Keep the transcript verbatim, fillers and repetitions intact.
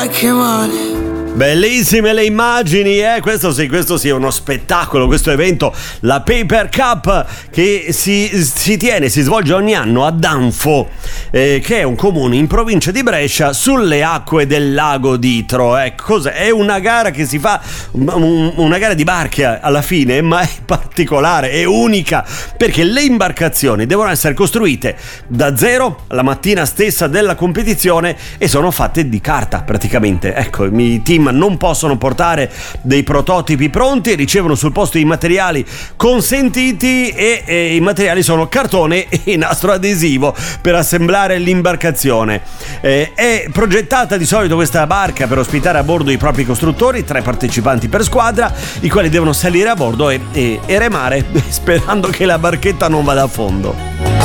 Bellissime le immagini, eh? Questo sì, questo sì è uno spettacolo, questo evento, la Paper Cup, che si, si tiene, si svolge ogni anno a Danfo, eh, che è un comune in provincia di Brescia, sulle acque del lago d'Itro. Eh, cos'è? È una gara che si fa, un, una gara di barche alla fine, ma è particolare, è unica, perché le imbarcazioni devono essere costruite da zero la mattina stessa della competizione e sono fatte di carta praticamente. Ecco, i team non possono portare dei prototipi pronti, ricevono sul posto i materiali consentiti e, e i materiali sono cartone e nastro adesivo per assemblare l'imbarcazione. Eh, è progettata di solito questa barca per ospitare a bordo i propri costruttori, tre partecipanti per squadra, i quali devono salire a bordo e, e, e remare sperando che la barchetta non vada a fondo.